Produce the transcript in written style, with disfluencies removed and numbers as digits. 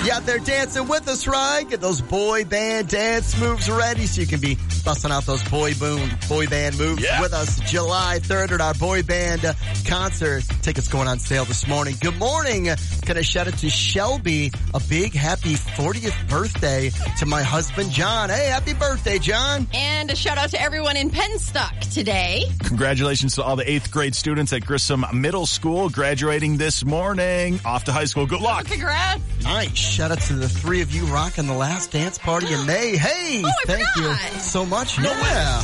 You out there dancing with us, right? Get those boy band dance moves ready so you can be busting out those boy band moves with us July 3rd at our boy band concert. Tickets going on sale this morning. Good morning. Can I shout out to Shelby? A big happy 40th birthday to my husband, John. Hey, happy birthday, John. And a shout out to everyone in Penstock today. Congratulations to all the 8th grade students at Grissom Middle School graduating this morning. Off to high school. Good luck. Congrats. Nice. Shout out to the three of you rocking the last dance party in May. Hey, thank you so much. No yeah.